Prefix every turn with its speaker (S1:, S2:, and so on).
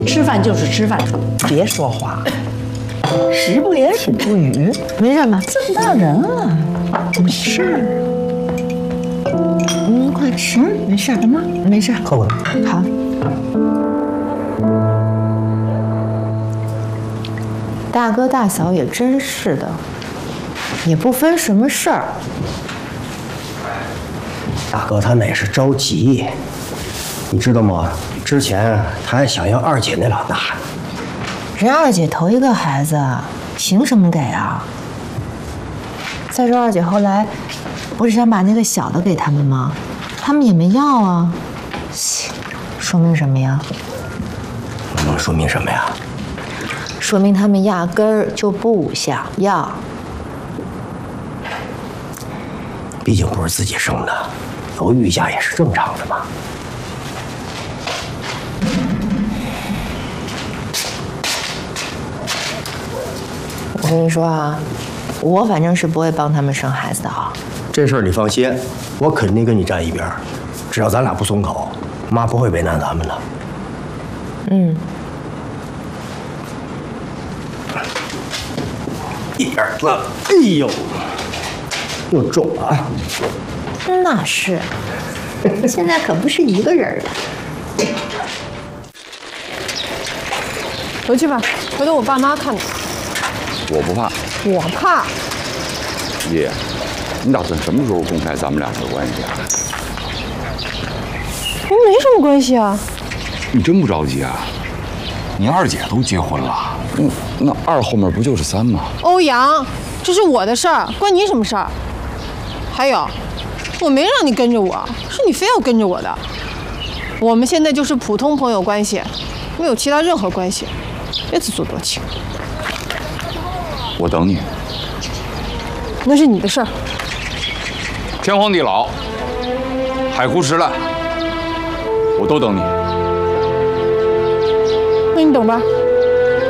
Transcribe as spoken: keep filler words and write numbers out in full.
S1: 吃饭就是吃饭，
S2: 别说话，食不言，寝不语，
S3: 没事吧？
S2: 这么大人了，没事儿。嗯，快吃，没事儿，什么？没事儿，
S3: 喝过了。
S2: 好。
S3: 大哥大嫂也真是的，也不分什么事儿。
S4: 大哥他那是着急，你知道吗？之前他还想要二姐那老大，
S3: 人二姐头一个孩子，凭什么给啊？再说二姐后来不是想把那个小的给他们吗？他们也没要啊，说明什么呀？
S4: 能说明什么呀？
S3: 说明他们压根儿就不想要。
S4: 毕竟不是自己生的，犹豫一下也是正常的嘛。
S3: 我跟你说啊，我反正是不会帮他们生孩子的啊。
S4: 这事儿你放心，我肯定跟你站一边。只要咱俩不松口，妈不会为难咱们的。
S3: 嗯。
S4: 一点子，哎呦，又重了啊！
S3: 那是，现在可不是一个人了。
S5: 回去吧，回头我爸妈看你。
S6: 我不怕。
S5: 我怕。
S6: 爷，你打算什么时候公开咱们两个的关系啊？
S5: 我没什么关系啊。
S6: 你真不着急啊？你二姐都结婚了，嗯，那二后面不就是三吗？
S5: 欧阳，这是我的事儿，关你什么事儿？还有，我没让你跟着我，是你非要跟着我的。我们现在就是普通朋友关系，没有其他任何关系，别自作多情。
S6: 我等你。
S5: 那是你的事儿。
S6: 天荒地老，海枯石烂，我都等你。
S5: 那你等吧。